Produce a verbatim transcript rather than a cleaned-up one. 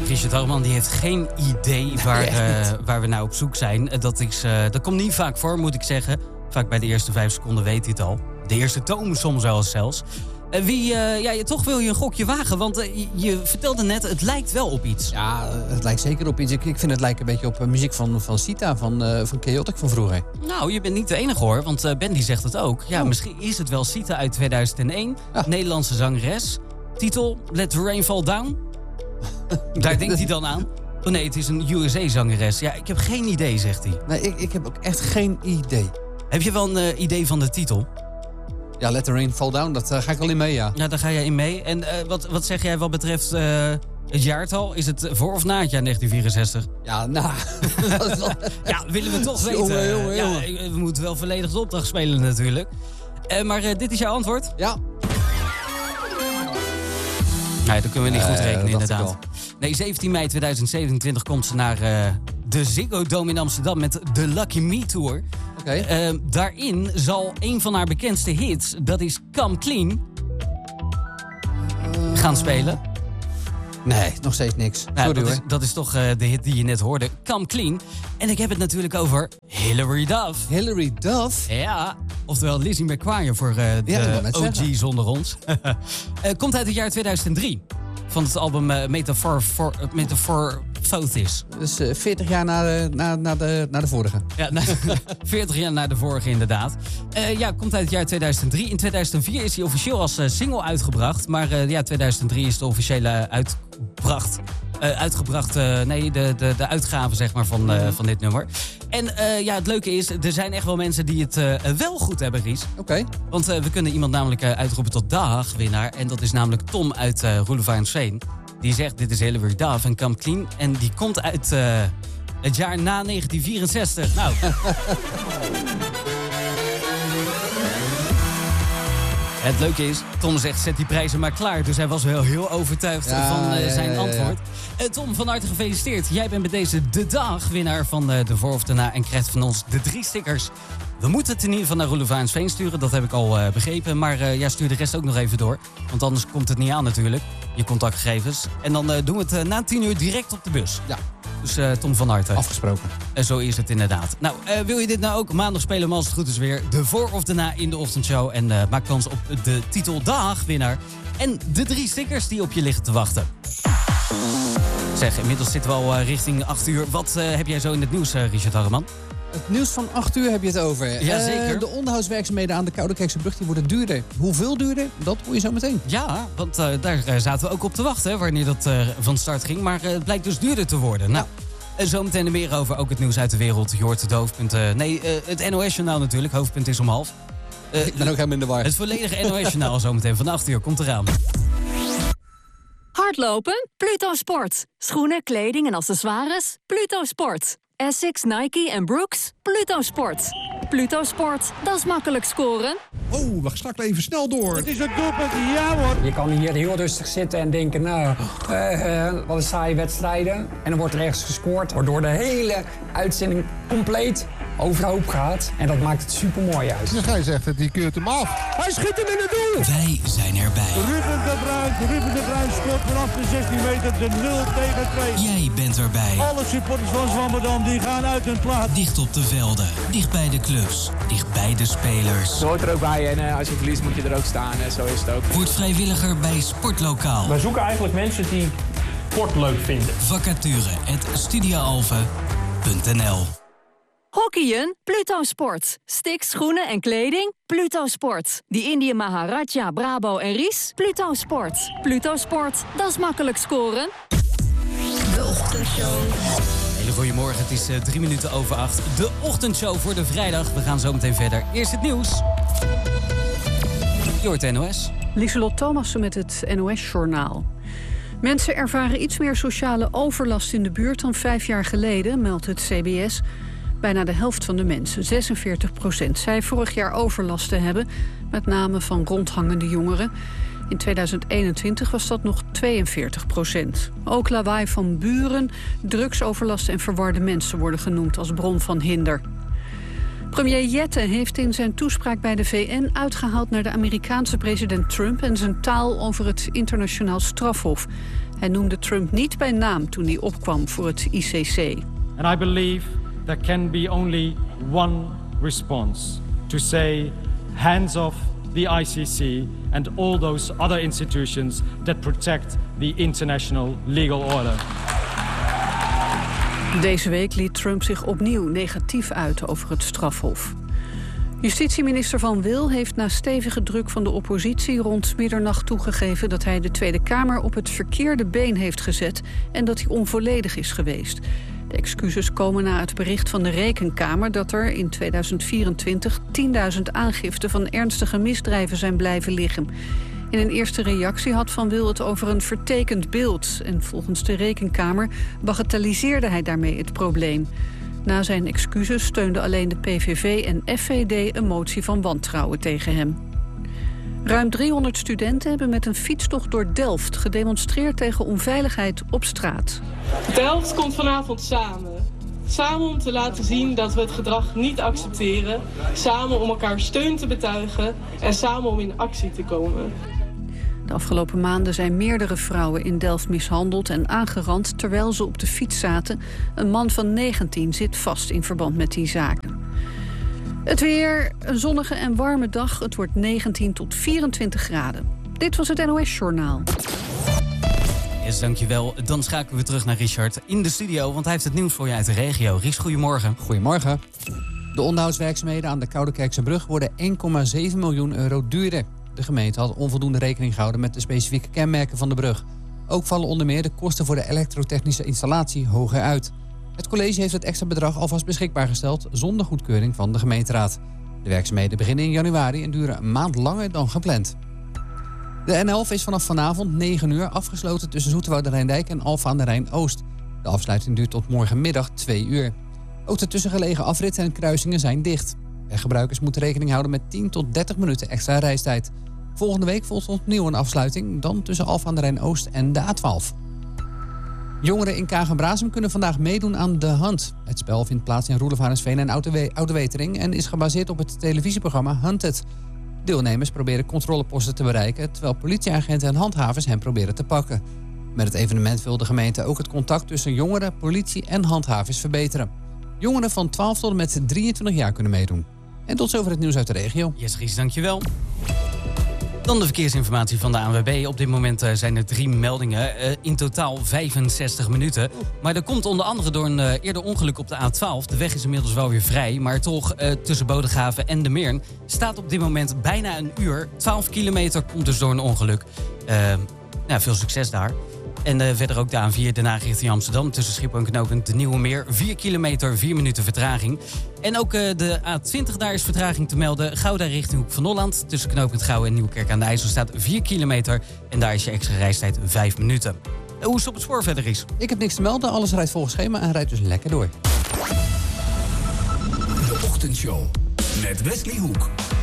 Richard Harman die heeft geen idee waar, uh, waar we nou op zoek zijn. Dat, is, uh, dat komt niet vaak voor, moet ik zeggen. Vaak bij de eerste vijf seconden weet hij het al. De eerste toon soms wel zelfs. Uh, wie, uh, ja, toch wil je een gokje wagen, want uh, je, je vertelde net, het lijkt wel op iets. Ja, het lijkt zeker op iets. Ik, ik vind het lijkt een beetje op uh, muziek van, van Sita, van, uh, van Chaotic van vroeger. Nou, je bent niet de enige hoor, want uh, Ben die zegt het ook. Ja, oh. Misschien is het wel Sita uit tweeduizend één. Ja. Nederlandse zangeres. Titel, Let the Rain Fall Down. Daar denkt hij dan aan. Oh nee, het is een U S A-zangeres. Ja, ik heb geen idee, zegt hij. Nee, ik, ik heb ook echt geen idee. Heb je wel een uh, idee van de titel? Ja, Let the Rain Fall Down, dat uh, ga ik wel in mee, ja. Ja, daar ga jij in mee. En uh, wat, wat zeg jij wat betreft uh, het jaartal? Is het voor of na het jaar negentien vierenzestig? Ja, nou. Wel... ja, willen we toch weten. Jongen, jongen, jongen. Ja, we moeten wel volledig de opdracht spelen natuurlijk. Uh, maar uh, dit is jouw antwoord? Ja. Nee, dat kunnen we niet goed rekenen, uh, inderdaad. Nee, zeventien mei tweeduizend zevenentwintig komt ze naar uh, de Ziggo Dome in Amsterdam met de Lucky Me Tour. Okay. Uh, daarin zal een van haar bekendste hits, dat is Come Clean, uh, gaan spelen. Nee, nog steeds niks. Nou, Sorry, dat, is, hoor. dat is toch uh, de hit die je net hoorde, Come Clean. En ik heb het natuurlijk over Hilary Duff. Hilary Duff? Ja, oftewel Lizzie McGuire voor uh, de ja, O G zeggen. Zonder ons. uh, komt uit het jaar tweeduizend drie. Van het album uh, Metaphor for, uh, Metaphor Fotis. Dus uh, veertig jaar na de, na, na, de, na de vorige. Ja, na, veertig jaar na de vorige inderdaad. Uh, ja, komt uit het jaar tweeduizend drie. In tweeduizend vier is hij officieel als uh, single uitgebracht. Maar uh, ja, tweeduizend drie is de officiële uitgebracht. Uh, uitgebracht, uh, nee, de, de, de uitgave zeg maar van, uh, van dit nummer. En uh, ja, het leuke is, er zijn echt wel mensen die het uh, wel goed hebben, Ries. Oké. Okay. Want uh, we kunnen iemand namelijk uh, uitroepen tot dagwinnaar. En dat is namelijk Tom uit uh, Roelevaansveen. Die zegt, dit is Hilary Duff en Come Clean. En die komt uit uh, het jaar na negentien vierenzestig. Nou... Het leuke is, Tom zegt, zet die prijzen maar klaar. Dus hij was wel heel overtuigd ja, van uh, zijn ja, ja, antwoord. Ja. Uh, Tom, van harte gefeliciteerd. Jij bent met deze de dagwinnaar van uh, de voor of daarna en krijgt van ons de drie stickers. We moeten het in ieder geval naar Roelevaansveen sturen, dat heb ik al uh, begrepen. Maar uh, ja, stuur de rest ook nog even door. Want anders komt het niet aan natuurlijk, je contactgegevens. En dan uh, doen we het uh, na tien uur direct op de bus. Ja. Dus uh, Tom van harte. Afgesproken. En zo is het inderdaad. Nou, uh, wil je dit nou ook? Maandag spelen we als het goed is weer de voor of daarna in de ochtendshow. En uh, maak kans op de titel Dagwinnaar. En de drie stickers die op je liggen te wachten. Zeg, inmiddels zitten we al uh, richting acht uur. Wat uh, heb jij zo in het nieuws, uh, Richard Harman? Het nieuws van acht uur heb je het over. Ja, zeker. Uh, de onderhoudswerkzaamheden aan de Koudekerkse die worden duurder. Hoeveel duurder? Dat hoor je zo meteen. Ja, want uh, daar uh, zaten we ook op te wachten, hè, wanneer dat uh, van start ging. Maar uh, het blijkt dus duurder te worden. Nou, uh, zometeen er meer over. Ook het nieuws uit de wereld. Je hoort het hoofdpunt. Uh, nee, uh, het N O S-journaal natuurlijk. Hoofdpunt is om half. Uh, Ik ben ook helemaal in de war. Het volledige N O S-journaal zometeen van acht uur. Komt eraan. Hardlopen? Pluto Sport. Schoenen, kleding en accessoires? Pluto Sport. Essex, Nike en Brooks? Pluto Sport. Pluto Sport, dat is makkelijk scoren. Oh, we gaan even snel door. Het is een doelpunt, ja hoor. Je kan hier heel rustig zitten en denken, nou, uh, uh, wat een saaie wedstrijden. En dan wordt er ergens gescoord, waardoor de hele uitzending compleet overhoop gaat. En dat maakt het super mooi uit. De scheidsrechter, die keurt hem af. Hij schiet hem in het doel. Wij zijn erbij. Ruben de Bruin, Ruben de Bruin scoort vanaf de zestien meter de nul tegen twee. Jij bent erbij. Alle supporters van Zwammerdam die gaan uit hun plaats. Dicht op de velden, dicht bij de clubs, dicht bij de spelers. Zo hoort er ook bij en uh, als je verliest moet je er ook staan. En zo is het ook. Word vrijwilliger bij Sportlokaal. Wij zoeken eigenlijk mensen die sport leuk vinden. Vacature at studioalve punt n l. Hockeyen? Pluto Sport. Sticks, schoenen en kleding? Pluto Sport. Die Indië Maharaja, Brabo en Ries? Pluto Sport. Pluto Sport, dat is makkelijk scoren. De ochtendshow. Hele goedemorgen, het is uh, drie minuten over acht. De ochtendshow voor de vrijdag. We gaan zo meteen verder. Eerst het nieuws. Je hoort N O S. Lieselot Thomassen met het N O S-journaal. Mensen ervaren iets meer sociale overlast in de buurt dan vijf jaar geleden, meldt het C B S. Bijna de helft van de mensen, zesenveertig procent, zei vorig jaar overlast te hebben, met name van rondhangende jongeren. In tweeduizend eenentwintig was dat nog tweeënveertig procent. Ook lawaai van buren, drugsoverlast en verwarde mensen worden genoemd als bron van hinder. Premier Jette heeft in zijn toespraak bij de V N uitgehaald naar de Amerikaanse president Trump en zijn taal over het internationaal strafhof. Hij noemde Trump niet bij naam toen hij opkwam voor het I C C. And I believe there can be only one response. To say, hands off the I C C and all those other institutions that protect the international legal order. Deze week liet Trump zich opnieuw negatief uit over het strafhof. Justitieminister Van Wil heeft na stevige druk van de oppositie rond middernacht toegegeven dat hij de Tweede Kamer op het verkeerde been heeft gezet en dat hij onvolledig is geweest. De excuses komen na het bericht van de Rekenkamer dat er in tweeduizend vierentwintig tienduizend aangiften van ernstige misdrijven zijn blijven liggen. In een eerste reactie had Van Wil het over een vertekend beeld en volgens de Rekenkamer bagatelliseerde hij daarmee het probleem. Na zijn excuses steunde alleen de P V V en F V D een motie van wantrouwen tegen hem. Ruim driehonderd studenten hebben met een fietstocht door Delft gedemonstreerd tegen onveiligheid op straat. Delft komt vanavond samen. Samen om te laten zien dat we het gedrag niet accepteren. Samen om elkaar steun te betuigen en samen om in actie te komen. De afgelopen maanden zijn meerdere vrouwen in Delft mishandeld en aangerand terwijl ze op de fiets zaten. Een man van negentien zit vast in verband met die zaken. Het weer, een zonnige en warme dag. Het wordt negentien tot vierentwintig graden. Dit was het N O S-journaal. Yes, dankjewel. Dan schakelen we terug naar Richard in de studio, want hij heeft het nieuws voor je uit de regio. Ries, goedemorgen. Goedemorgen. De onderhoudswerkzaamheden aan de Koudekerkse brug worden één komma zeven miljoen euro duurder. De gemeente had onvoldoende rekening gehouden met de specifieke kenmerken van de brug. Ook vallen onder meer de kosten voor de elektrotechnische installatie hoger uit. Het college heeft het extra bedrag alvast beschikbaar gesteld zonder goedkeuring van de gemeenteraad. De werkzaamheden beginnen in januari en duren een maand langer dan gepland. De N elf is vanaf vanavond negen uur afgesloten tussen Zoeterwoude-Rijndijk en Alphen aan de Rijn-Oost. De afsluiting duurt tot morgenmiddag twee uur. Ook de tussengelegen afritten en kruisingen zijn dicht. Weggebruikers moeten rekening houden met tien tot dertig minuten extra reistijd. Volgende week volgt opnieuw een afsluiting, dan tussen Alphen aan de Rijn-Oost en de A twaalf. Jongeren in Kagen-Brasem kunnen vandaag meedoen aan De Hunt. Het spel vindt plaats in Roelevarensveen en Oudewetering en is gebaseerd op het televisieprogramma Hunted. Deelnemers proberen controleposten te bereiken, terwijl politieagenten en handhavers hen proberen te pakken. Met het evenement wil de gemeente ook het contact tussen jongeren, politie en handhavers verbeteren. Jongeren van twaalf tot en met drieëntwintig jaar kunnen meedoen. En tot zover het nieuws uit de regio. Yes, Ries, dankjewel. Dan de verkeersinformatie van de A N W B. Op dit moment uh, zijn er drie meldingen. Uh, in totaal vijfenzestig minuten. Maar er komt onder andere door een uh, eerder ongeluk op de A twaalf. De weg is inmiddels wel weer vrij. Maar toch uh, tussen Bodegraven en de Meern staat op dit moment bijna een uur. twaalf kilometer komt dus door een ongeluk. Uh, nou, veel succes daar. En uh, verder ook de A vier, Den Haag richting Amsterdam. Tussen Schiphol en Knooppunt de Nieuwe Meer. vier kilometer, vier minuten vertraging. En ook uh, de A twintig, daar is vertraging te melden. Gouda richting Hoek van Holland. Tussen Knooppunt Gouwen en Nieuwkerk aan de IJssel staat vier kilometer. En daar is je extra reistijd vijf minuten. Uh, hoe is het op het spoor verder is? Ik heb niks te melden. Alles rijdt volgens schema en rijdt dus lekker door. De Ochtendshow met Wesley Hoek.